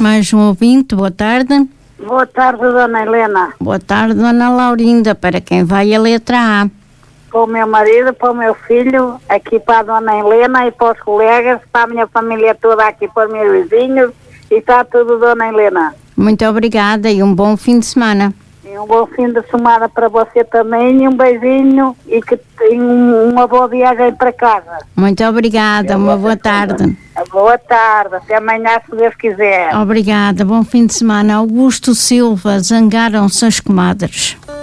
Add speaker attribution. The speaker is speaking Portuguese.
Speaker 1: Mais um ouvinte, boa tarde.
Speaker 2: Boa tarde, Dona Helena.
Speaker 1: Boa tarde, Dona Laurinda. Para quem vai a letra A?
Speaker 2: Para o meu marido, para o meu filho, aqui para a Dona Helena e para os colegas, para a minha família toda aqui, para os meus vizinhos, e está tudo, Dona Helena.
Speaker 1: Muito obrigada e um bom fim de semana.
Speaker 2: E um bom fim de semana para você também, e um beijinho e que tenha uma boa viagem para casa.
Speaker 1: Muito obrigada, uma boa tarde.
Speaker 2: Boa tarde, até amanhã, se Deus quiser.
Speaker 1: Obrigada, bom fim de semana. Augusto Silva, zangaram-se as comadres.